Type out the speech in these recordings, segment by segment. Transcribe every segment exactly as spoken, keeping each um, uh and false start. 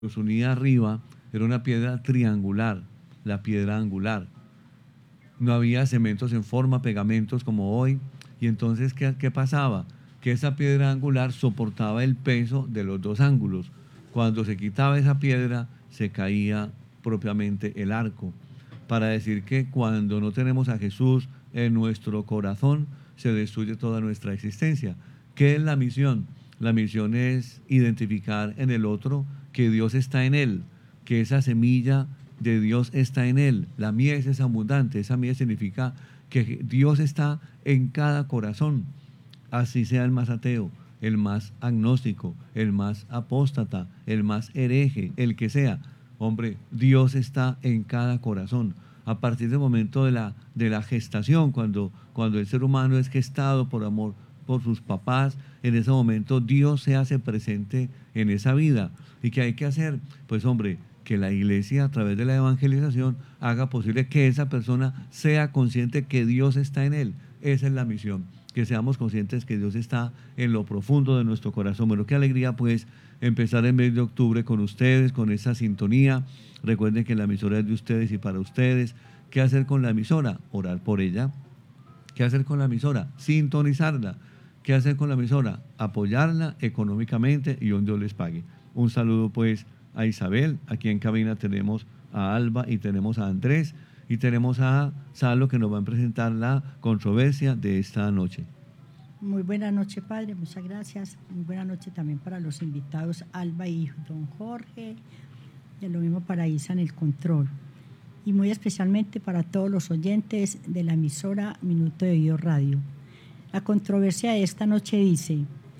los unía arriba era una piedra triangular, la piedra angular. No había cementos en forma, pegamentos como hoy. Y entonces, ¿qué, qué pasaba? Que esa piedra angular soportaba el peso de los dos ángulos. Cuando se quitaba esa piedra, se caía propiamente el arco. Para decir que cuando no tenemos a Jesús en nuestro corazón, se destruye toda nuestra existencia. ¿Qué es la misión? La misión es identificar en el otro que Dios está en él, que esa semilla de Dios está en él. La mies es abundante. Esa mies significa que Dios está en cada corazón, así sea el más ateo, el más agnóstico, el más apóstata, el más hereje, el que sea. Hombre, Dios está en cada corazón. A partir del momento de la, de la gestación, cuando, cuando el ser humano es gestado por amor por sus papás, en ese momento Dios se hace presente en esa vida. ¿Y qué hay que hacer? Pues hombre, que la iglesia a través de la evangelización haga posible que esa persona sea consciente que Dios está en él. Esa es la misión, que seamos conscientes que Dios está en lo profundo de nuestro corazón. Bueno, qué alegría pues empezar el mes de octubre con ustedes, con esa sintonía. Recuerden que la emisora es de ustedes y para ustedes. ¿Qué hacer con la emisora? Orar por ella. ¿Qué hacer con la emisora? Sintonizarla. ¿Qué hacer con la emisora? Apoyarla económicamente y donde Dios les pague. Un saludo pues a Isabel. Aquí en cabina tenemos a Alba y tenemos a Andrés y tenemos a Salo que nos van a presentar la controversia de esta noche. Muy buena noche, padre, muchas gracias. Muy buena noche también para los invitados Alba y don Jorge, y lo mismo para Isa en el control. Y muy especialmente para todos los oyentes de la emisora Minuto de Dios Radio. La controversia de esta noche dice: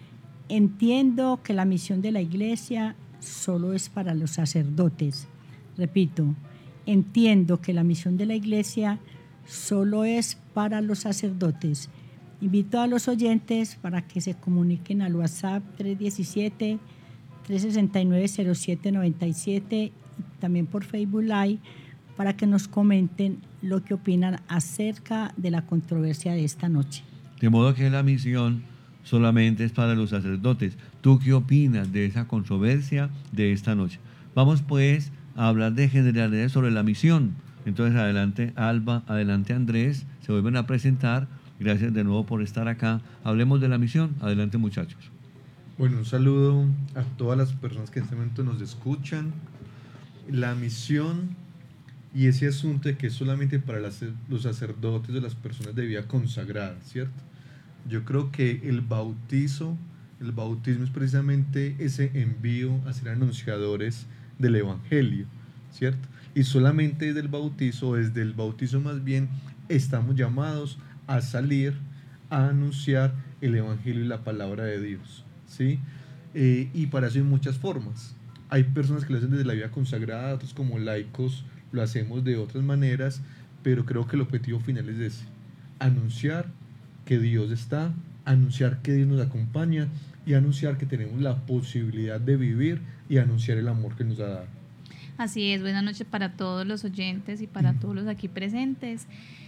entiendo que la misión de la iglesia solo es para los sacerdotes. Repito, entiendo que la misión de la iglesia solo es para los sacerdotes. Invito a los oyentes para que se comuniquen al WhatsApp tres uno siete, tres seis nueve, cero siete nueve siete y también por Facebook Live para que nos comenten lo que opinan acerca de la controversia de esta noche. De modo que la misión solamente es para los sacerdotes. ¿Tú qué opinas de esa controversia de esta noche? Vamos pues a hablar de generalidades sobre la misión. Entonces adelante Alba, adelante Andrés, se vuelven a presentar. Gracias de nuevo por estar acá. Hablemos de la misión. Adelante muchachos. Bueno, un saludo a todas las personas que en este momento nos escuchan. La misión y ese asunto de que es solamente para las, los sacerdotes o las personas de vida consagrada, ¿cierto? Yo creo que el bautizo, el bautismo es precisamente ese envío a ser anunciadores del evangelio, ¿cierto? Y solamente desde el bautizo, desde el bautizo más bien, estamos llamados a salir a anunciar el evangelio y la palabra de Dios, ¿sí? Eh, y para eso hay muchas formas. Hay personas que lo hacen desde la vida consagrada, otros como laicos lo hacemos de otras maneras, pero creo que el objetivo final es ese: anunciar que Dios está, anunciar que Dios nos acompaña y anunciar que tenemos la posibilidad de vivir y anunciar el amor que nos ha dado. Así es, buenas noches para todos los oyentes y para todos los aquí presentes.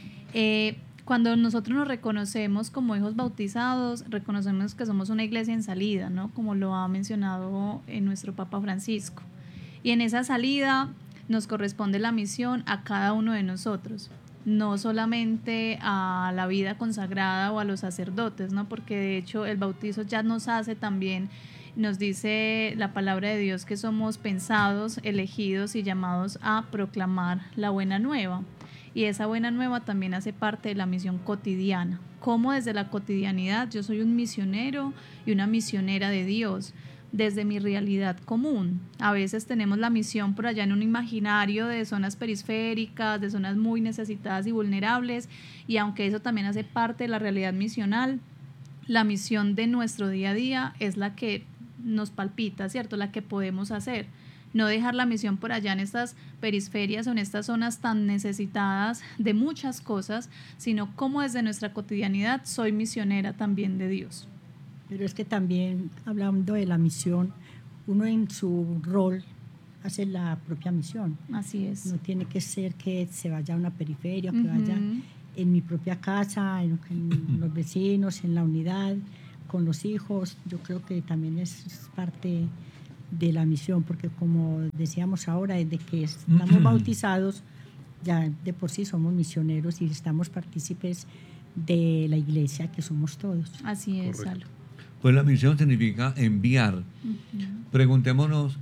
Eh, cuando nosotros nos reconocemos como hijos bautizados, reconocemos que somos una iglesia en salida, ¿no? Como lo ha mencionado en nuestro Papa Francisco. Y en esa salida nos corresponde la misión a cada uno de nosotros, no solamente a la vida consagrada o a los sacerdotes, ¿no? Porque de hecho el bautizo ya nos hace también, nos dice la palabra de Dios que somos pensados, elegidos y llamados a proclamar la buena nueva. Y esa buena nueva también hace parte de la misión cotidiana. Cómo desde la cotidianidad yo soy un misionero y una misionera de Dios, desde mi realidad común. A veces tenemos la misión por allá en un imaginario de zonas periféricas, de zonas muy necesitadas y vulnerables, y aunque eso también hace parte de la realidad misional, la misión de nuestro día a día es la que nos palpita, ¿cierto? La que podemos hacer. No dejar la misión por allá en estas periferias o en estas zonas tan necesitadas de muchas cosas, sino cómo desde nuestra cotidianidad soy misionera también de Dios. Pero es que también, hablando de la misión, uno en su rol hace la propia misión. Así es. No tiene que ser que se vaya a una periferia, que Uh-huh. vaya en mi propia casa, en, en los vecinos, en la unidad, con los hijos. Yo creo que también es parte de la misión, porque como decíamos ahora, desde que estamos bautizados, ya de por sí somos misioneros y estamos partícipes de la iglesia, que somos todos. Así es, Correcto. Salo. Pues la misión significa enviar. Ujú. Preguntémonos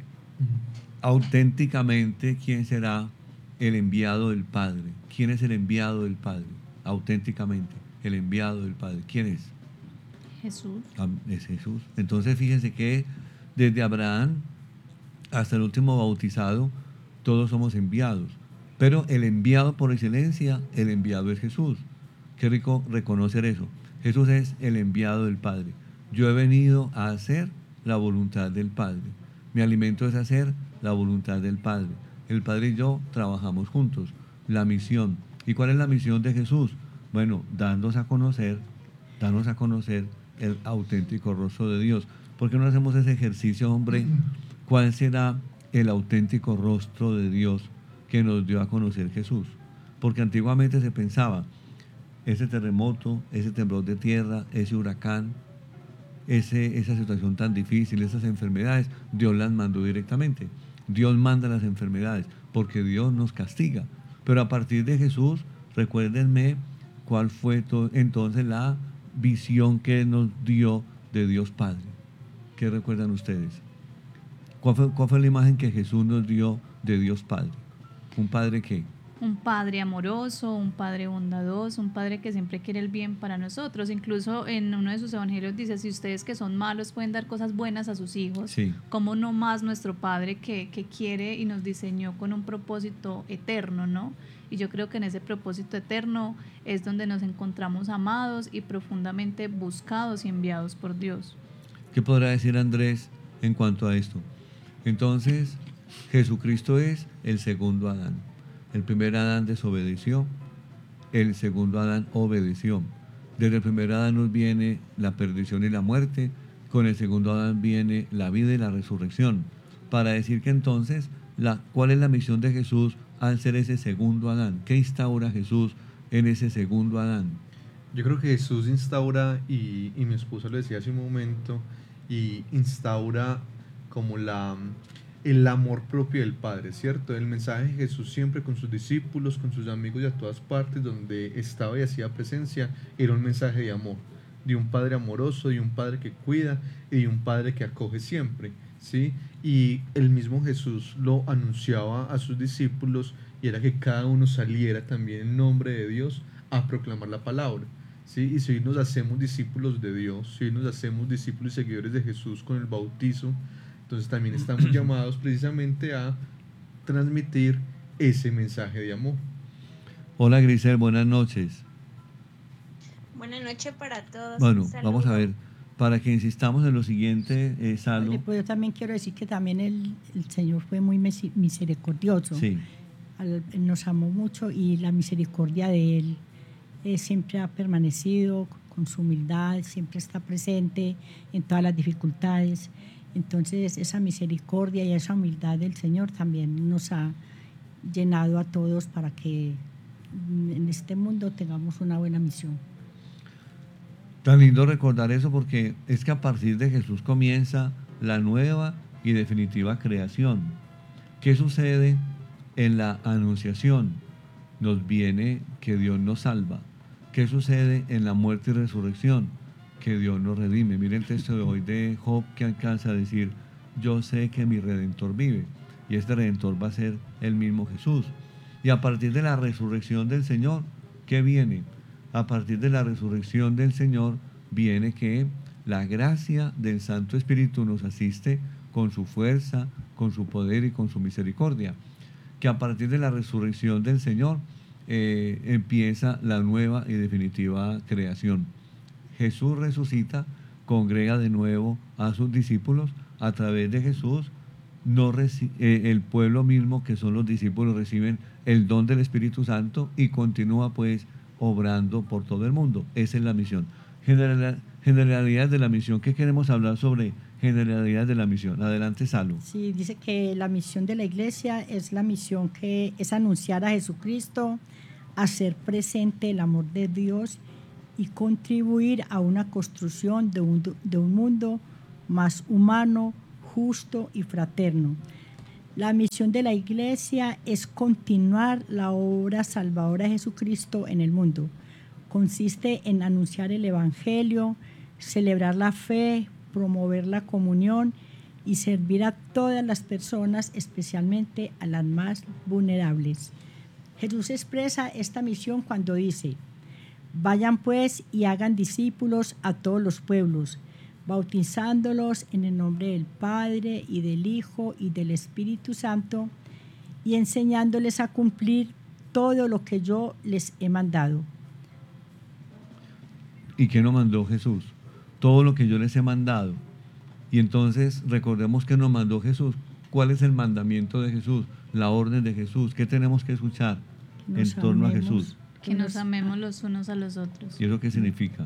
auténticamente quién será el enviado del Padre. ¿Quién es el enviado del Padre? Auténticamente, el enviado del Padre. ¿Quién es? Jesús. Ah, es Jesús. Entonces fíjense que desde Abraham hasta el último bautizado, todos somos enviados. Pero el enviado por excelencia, el enviado es Jesús. Qué rico reconocer eso. Jesús es el enviado del Padre. Yo he venido a hacer la voluntad del Padre. Mi alimento es hacer la voluntad del Padre. El Padre y yo trabajamos juntos. La misión. ¿Y cuál es la misión de Jesús? Bueno, darnos a conocer, darnos a conocer el auténtico rostro de Dios. ¿Por qué no hacemos ese ejercicio, hombre? ¿Cuál será el auténtico rostro de Dios que nos dio a conocer Jesús? Porque antiguamente se pensaba, ese terremoto, ese temblor de tierra, ese huracán, ese, esa situación tan difícil, esas enfermedades, Dios las mandó directamente. Dios manda las enfermedades porque Dios nos castiga. Pero a partir de Jesús, recuérdenme cuál fue to- entonces la visión que nos dio de Dios Padre. ¿Qué recuerdan ustedes? ¿Cuál fue, cuál fue la imagen que Jesús nos dio de Dios Padre? ¿Un Padre qué? Un padre amoroso, un padre bondadoso, un padre que siempre quiere el bien para nosotros. Incluso en uno de sus evangelios dice, si ustedes que son malos pueden dar cosas buenas a sus hijos, Sí. ¿cómo no más nuestro Padre que, que quiere y nos diseñó con un propósito eterno, ¿no? Y yo creo que en ese propósito eterno es donde nos encontramos amados y profundamente buscados y enviados por Dios. ¿Qué podrá decir Andrés en cuanto a esto? Entonces, Jesucristo es el segundo Adán. El primer Adán desobedeció, el segundo Adán obedeció. Desde el primer Adán nos viene la perdición y la muerte, con el segundo Adán viene la vida y la resurrección. Para decir que entonces, la, ¿cuál es la misión de Jesús al ser ese segundo Adán? ¿Qué instaura Jesús en ese segundo Adán? Yo creo que Jesús instaura, y, y mi esposa lo decía hace un momento, y instaura como la, el amor propio del Padre, ¿cierto? El mensaje de Jesús siempre con sus discípulos, con sus amigos y a todas partes donde estaba y hacía presencia, era un mensaje de amor, de un Padre amoroso, de un Padre que cuida y de un Padre que acoge siempre, ¿sí? Y el mismo Jesús lo anunciaba a sus discípulos y era que cada uno saliera también en nombre de Dios a proclamar la palabra, ¿sí? Y si hoy nos hacemos discípulos de Dios, si hoy nos hacemos discípulos y seguidores de Jesús con el bautizo, entonces también estamos llamados precisamente a transmitir ese mensaje de amor. Hola Grisel, buenas noches. Buenas noches para todos. Bueno, Un saludo. vamos a ver, para que insistamos en lo siguiente, eh, Salo. Padre, pues yo también quiero decir que también el, el Señor fue muy mesi- misericordioso. Sí, Al- nos amó mucho y la misericordia de Él eh, siempre ha permanecido con su humildad, siempre está presente en todas las dificultades. Entonces esa misericordia y esa humildad del Señor también nos ha llenado a todos para que mm, en este mundo tengamos una buena misión. tan lindo recordar eso porque es que a partir de Jesús comienza la nueva y definitiva creación. ¿Qué sucede en la anunciación? Nos viene que Dios nos salva. ¿Qué sucede en la muerte y resurrección? Que Dios nos redime. Miren el texto de hoy de Job que alcanza a decir, yo sé que mi Redentor vive. Y este Redentor va a ser el mismo Jesús. Y a partir de la resurrección del Señor, ¿qué viene? A partir de la resurrección del Señor viene que la gracia del Santo Espíritu nos asiste con su fuerza, con su poder y con su misericordia. Que a partir de la resurrección del Señor eh, empieza la nueva y definitiva creación. Jesús resucita, congrega de nuevo a sus discípulos. A través de Jesús, no reci- eh, el pueblo mismo, que son los discípulos, reciben el don del Espíritu Santo y continúa pues obrando por todo el mundo. Esa es la misión. General- generalidades de la misión. ¿Qué queremos hablar sobre generalidades de la misión? Adelante, Salo. Sí, dice que la misión de la iglesia es la misión que es anunciar a Jesucristo, hacer presente el amor de Dios y contribuir a una construcción de un, de un mundo más humano, justo y fraterno. La misión de la Iglesia es continuar la obra salvadora de Jesucristo en el mundo. Consiste en anunciar el Evangelio, celebrar la fe, promover la comunión y servir a todas las personas, especialmente a las más vulnerables. Jesús expresa esta misión cuando dice: vayan pues y hagan discípulos a todos los pueblos, bautizándolos en el nombre del Padre y del Hijo y del Espíritu Santo, y enseñándoles a cumplir todo lo que yo les he mandado. ¿Y qué nos mandó Jesús? Todo lo que yo les he mandado. Y entonces recordemos que nos mandó Jesús. ¿Cuál es el mandamiento de Jesús? La orden de Jesús. ¿Qué tenemos que escuchar Nos en torno amemos. a Jesús? Que nos amemos los unos a los otros. ¿Y eso qué significa?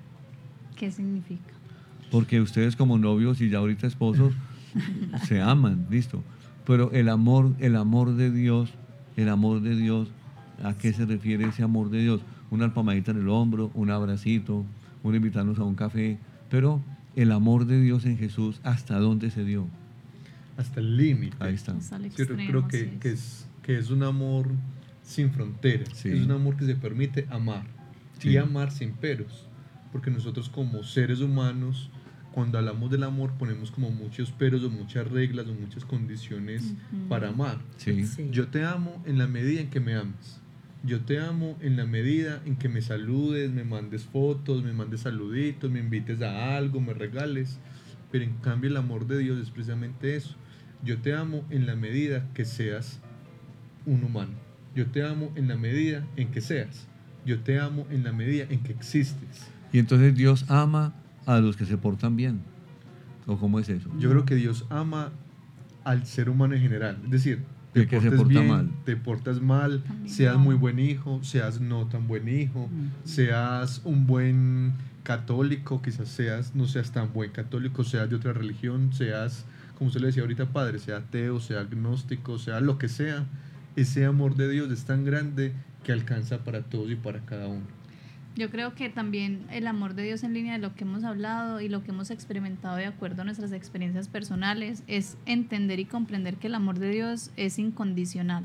¿Qué significa? Porque ustedes como novios y ya ahorita esposos se aman, listo. Pero el amor, el amor de Dios, el amor de Dios, ¿a qué se refiere ese amor de Dios? Una palmadita en el hombro, un abracito, un invitarnos a un café. Pero el amor de Dios en Jesús, ¿hasta dónde se dio? Hasta el límite. Ahí está. Hasta el Yo extremo, creo que, así que, es, que es un amor sin fronteras, Sí. es un amor que se permite amar Sí. y amar sin peros, porque nosotros como seres humanos, cuando hablamos del amor ponemos como muchos peros o muchas reglas o muchas condiciones Ujú. para amar. Sí. Sí. Yo te amo en la medida en que me ames. Yo te amo en la medida en que me saludes, me mandes fotos, me mandes saluditos, me invites a algo, me regales. Pero en cambio el amor de Dios es precisamente eso. Yo te amo en la medida que seas un humano. Yo te amo en la medida en que seas. Yo te amo en la medida en que existes. Y entonces Dios ama a los que se portan bien. ¿O cómo es eso? Yo creo que Dios ama al ser humano en general. Es decir, te El que se portes porta bien, mal. te portas mal, También seas no. muy buen hijo, seas no tan buen hijo, Mm. seas un buen católico, quizás seas, no seas tan buen católico, seas de otra religión, seas, como usted le decía ahorita, padre, sea ateo, sea agnóstico, sea lo que sea, ese amor de Dios es tan grande que alcanza para todos y para cada uno. Yo creo que también el amor de Dios, en línea de lo que hemos hablado y lo que hemos experimentado de acuerdo a nuestras experiencias personales, es entender y comprender que el amor de Dios es incondicional.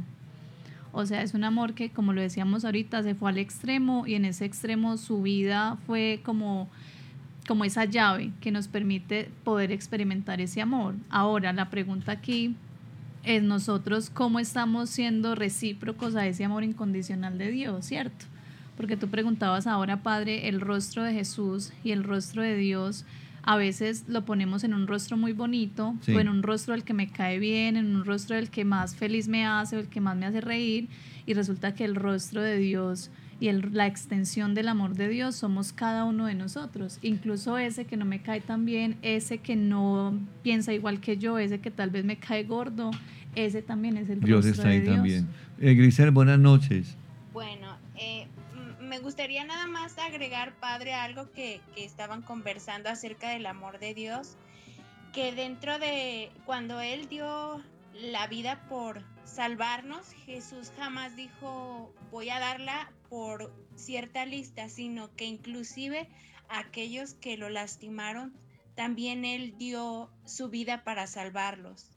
O sea, es un amor que, como lo decíamos ahorita, se fue al extremo, y en ese extremo su vida fue como, como esa llave que nos permite poder experimentar ese amor. Ahora, la pregunta aquí es: nosotros, ¿cómo estamos siendo recíprocos a ese amor incondicional de Dios, cierto? Porque tú preguntabas ahora, Padre, el rostro de Jesús y el rostro de Dios, a veces lo ponemos en un rostro muy bonito, Sí. o en un rostro del que me cae bien, en un rostro del que más feliz me hace, o el que más me hace reír, y resulta que el rostro de Dios y el, la extensión del amor de Dios somos cada uno de nosotros, incluso ese que no me cae tan bien, ese que no piensa igual que yo, ese que tal vez me cae gordo, ese también es el Dios rostro está ahí de Dios. también. Eh, Grisel, buenas noches. Bueno, eh, m- me gustaría nada más agregar, padre, algo que, que estaban conversando acerca del amor de Dios, que dentro de cuando Él dio la vida por salvarnos, Jesús jamás dijo voy a darla por cierta lista, sino que inclusive aquellos que lo lastimaron, también Él dio su vida para salvarlos.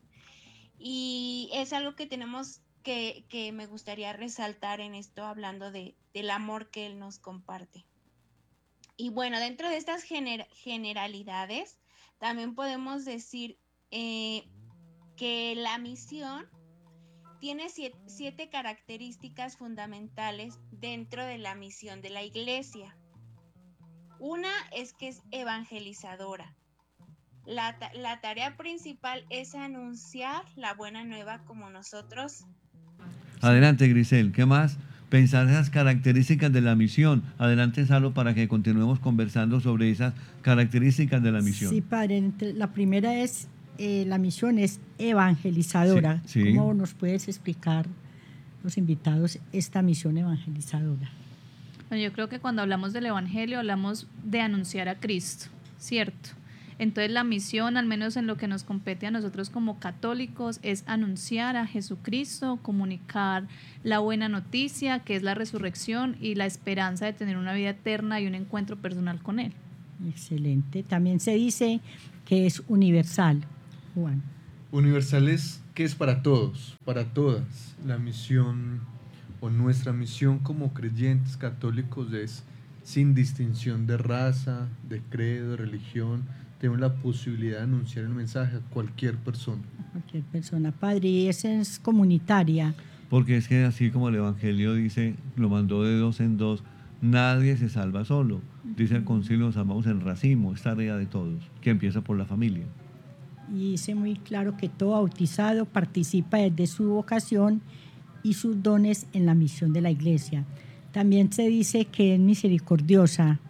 Y es algo que tenemos que, que me gustaría resaltar en esto, hablando de, del amor que Él nos comparte. Y bueno, dentro de estas gener- generalidades, también podemos decir eh, que la misión tiene siete, siete características fundamentales dentro de la misión de la iglesia. Una es que es evangelizadora. La, ta- la tarea principal es anunciar la buena nueva como nosotros. Adelante, Grisel. ¿Qué más? Pensar esas características de la misión. Adelante, Salo, para que continuemos conversando sobre esas características de la misión. Sí, padre. entre- La primera es, eh, la misión es evangelizadora. Sí, sí. ¿Cómo nos puedes explicar, los invitados, esta misión evangelizadora? Bueno, yo creo que cuando hablamos del Evangelio hablamos de anunciar a Cristo, ¿cierto? Entonces la misión, al menos en lo que nos compete a nosotros como católicos, es anunciar a Jesucristo, comunicar la buena noticia, que es la resurrección y la esperanza de tener una vida eterna y un encuentro personal con Él. Excelente. También se dice que es universal, Juan. Universal es que es para todos, para todas. La misión o nuestra misión como creyentes católicos es sin distinción de raza, de credo, de religión. Tenemos la posibilidad de anunciar el mensaje a cualquier persona. Cualquier persona, Padre, y esa es comunitaria. Porque es que así como el Evangelio dice, lo mandó de dos en dos, nadie se salva solo. Dice el concilio, nos salvamos en racimo, es tarea de todos, que empieza por la familia. Y dice muy claro que todo bautizado participa desde su vocación y sus dones en la misión de la iglesia. También se dice que es misericordiosa.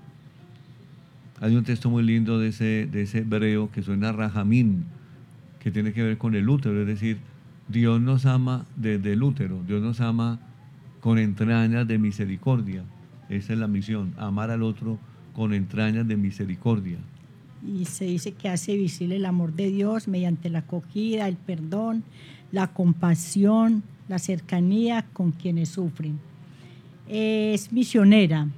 Hay un texto muy lindo de ese, de ese hebreo que suena rajamín, que tiene que ver con el útero, es decir, Dios nos ama desde el útero, Dios nos ama con entrañas de misericordia. Esa es la misión, amar al otro con entrañas de misericordia. Y se dice que hace visible el amor de Dios mediante la acogida, el perdón, la compasión, la cercanía con quienes sufren. Es misionera.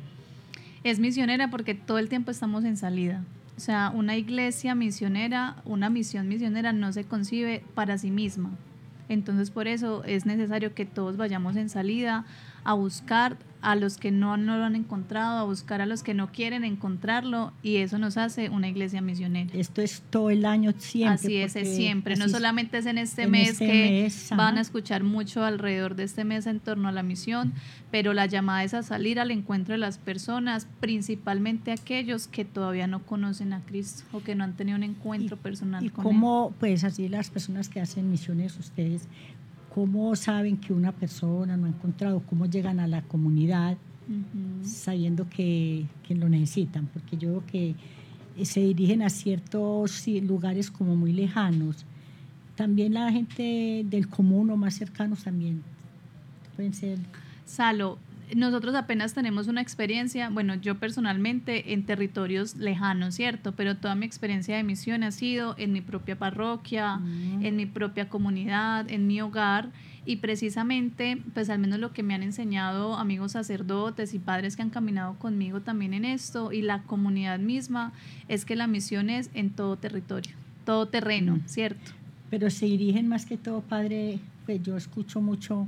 Es misionera porque todo el tiempo estamos en salida. O sea, una iglesia misionera, una misión misionera no se concibe para sí misma. Entonces, por eso es necesario que todos vayamos en salida a buscar a los que no, no lo han encontrado, a buscar a los que no quieren encontrarlo, y eso nos hace una iglesia misionera. Esto es todo el año siempre. Así es, es siempre. No así solamente es en este en mes este que mes, van ajá. a escuchar mucho alrededor de este mes en torno a la misión, pero la llamada es a salir al encuentro de las personas, principalmente aquellos que todavía no conocen a Cristo o que no han tenido un encuentro y, personal y con cómo, pues así las personas que hacen misiones, ustedes, ¿cómo saben que una persona no ha encontrado? ¿Cómo llegan a la comunidad Él. Ujú. sabiendo que, que lo necesitan? Porque yo veo que eh, se dirigen a ciertos sí, lugares como muy lejanos. También la gente del común o más cercanos también pueden ser. Salo, nosotros apenas tenemos una experiencia, bueno, yo personalmente en territorios lejanos, ¿cierto? Pero toda mi experiencia de misión ha sido en mi propia parroquia, Mm. en mi propia comunidad, en mi hogar, y precisamente, pues al menos lo que me han enseñado amigos sacerdotes y padres que han caminado conmigo también en esto, y la comunidad misma, es que la misión es en todo territorio, todo terreno, Mm. ¿cierto? Pero se dirigen más que todo, Padre, pues yo escucho mucho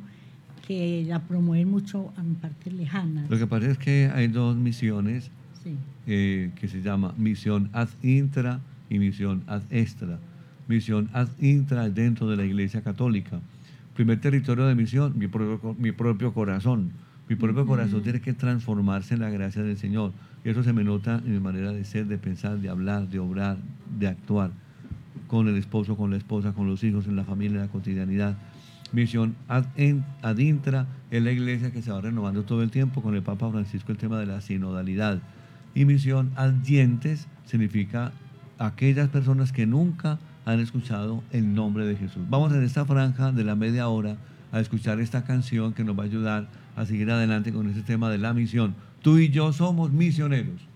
que la promueven mucho a mi parte lejana. Lo que pasa es que hay dos misiones Sí. eh, que se llama misión ad intra y misión ad extra. Misión ad intra es dentro de la Iglesia Católica. Primer territorio de misión, mi propio, mi propio corazón. Mi propio Ujú. corazón tiene que transformarse en la gracia del Señor. Y eso se me nota en mi manera de ser, de pensar, de hablar, de obrar, de actuar con el esposo, con la esposa, con los hijos, en la familia, en la cotidianidad. Misión ad, en, ad intra es la iglesia que se va renovando todo el tiempo con el Papa Francisco, el tema de la sinodalidad. Y misión adyentes significa aquellas personas que nunca han escuchado el nombre de Jesús. Vamos en esta franja de la media hora a escuchar esta canción que nos va a ayudar a seguir adelante con este tema de la misión. Tú y yo somos misioneros.